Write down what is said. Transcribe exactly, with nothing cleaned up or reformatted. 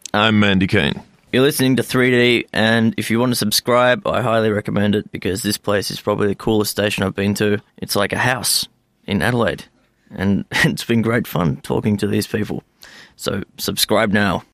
I'm Mandy Kane. You're listening to three D, and if you want to subscribe, I highly recommend it because this place is probably the coolest station I've been to. It's like a house in Adelaide, and it's been great fun talking to these people. So subscribe now.